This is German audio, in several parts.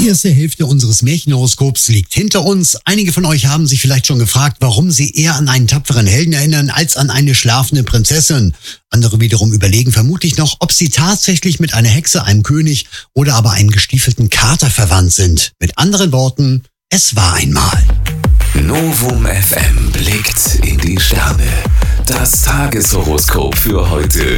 Die erste Hälfte unseres Märchenhoroskops liegt hinter uns. Einige von euch haben sich vielleicht schon gefragt, warum sie eher an einen tapferen Helden erinnern als an eine schlafende Prinzessin. Andere wiederum überlegen vermutlich noch, ob sie tatsächlich mit einer Hexe, einem König oder aber einem gestiefelten Kater verwandt sind. Mit anderen Worten, es war einmal. Novum FM blickt in die Sterne. Das Tageshoroskop für heute.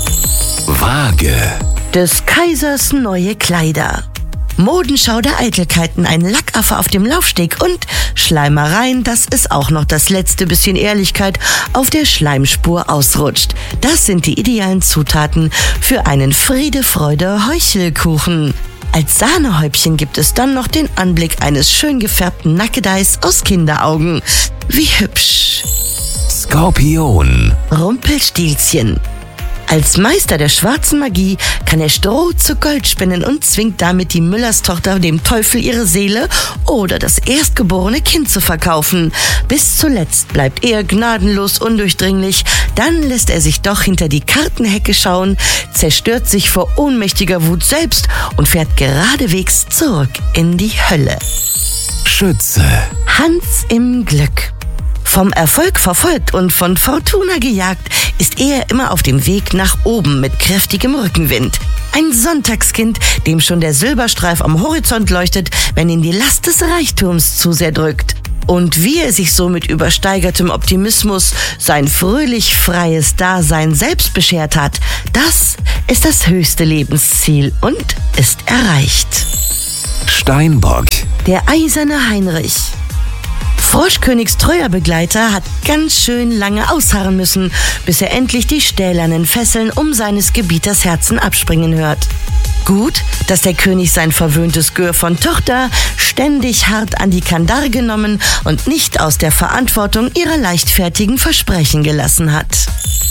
Waage. Des Kaisers neue Kleider. Modenschau der Eitelkeiten, ein Lackaffe auf dem Laufsteg und Schleimereien, dass es auch noch das letzte bisschen Ehrlichkeit auf der Schleimspur ausrutscht. Das sind die idealen Zutaten für einen Friede-Freude-Heuchelkuchen. Als Sahnehäubchen gibt es dann noch den Anblick eines schön gefärbten Nackedeis aus Kinderaugen. Wie hübsch. Skorpion. Rumpelstilzchen. Als Meister der schwarzen Magie kann er Stroh zu Gold spinnen und zwingt damit die Müllerstochter dem Teufel ihre Seele oder das erstgeborene Kind zu verkaufen. Bis zuletzt bleibt er gnadenlos undurchdringlich, dann lässt er sich doch hinter die Kartenhecke schauen, zerstört sich vor ohnmächtiger Wut selbst und fährt geradewegs zurück in die Hölle. Schütze. Hans im Glück. Vom Erfolg verfolgt und von Fortuna gejagt, ist er immer auf dem Weg nach oben mit kräftigem Rückenwind. Ein Sonntagskind, dem schon der Silberstreif am Horizont leuchtet, wenn ihn die Last des Reichtums zu sehr drückt. Und wie er sich so mit übersteigertem Optimismus sein fröhlich freies Dasein selbst beschert hat, das ist das höchste Lebensziel und ist erreicht. Steinbock. Der eiserne Heinrich. Froschkönigs treuer Begleiter hat ganz schön lange ausharren müssen, bis er endlich die stählernen Fesseln um seines Gebieters Herzen abspringen hört. Gut, dass der König sein verwöhntes Gör von Tochter ständig hart an die Kandare genommen und nicht aus der Verantwortung ihrer leichtfertigen Versprechen gelassen hat.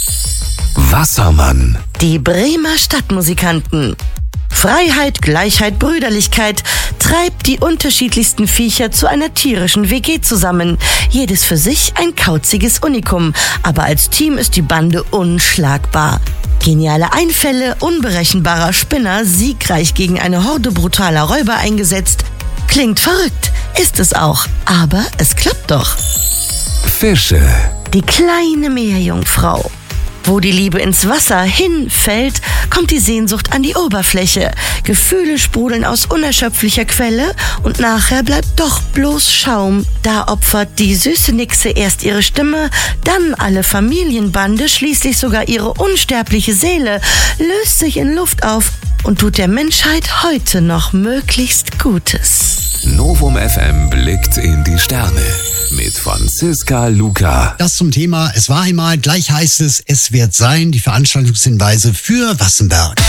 Wassermann. Die Bremer Stadtmusikanten. Freiheit, Gleichheit, Brüderlichkeit treibt die unterschiedlichsten Viecher zu einer tierischen WG zusammen. Jedes für sich ein kauziges Unikum, aber als Team ist die Bande unschlagbar. Geniale Einfälle, unberechenbarer Spinner, siegreich gegen eine Horde brutaler Räuber eingesetzt. Klingt verrückt, ist es auch, aber es klappt doch. Fische. Die kleine Meerjungfrau. Wo die Liebe ins Wasser hinfällt, kommt die Sehnsucht an die Oberfläche. Gefühle sprudeln aus unerschöpflicher Quelle und nachher bleibt doch bloß Schaum. Da opfert die süße Nixe erst ihre Stimme, dann alle Familienbande, schließlich sogar ihre unsterbliche Seele, löst sich in Luft auf und tut der Menschheit heute noch möglichst Gutes. Novum FM blickt in die Sterne mit Franziska Luca. Das zum Thema Es war einmal, gleich heißt es wird sein, die Veranstaltungshinweise für Wassenberg.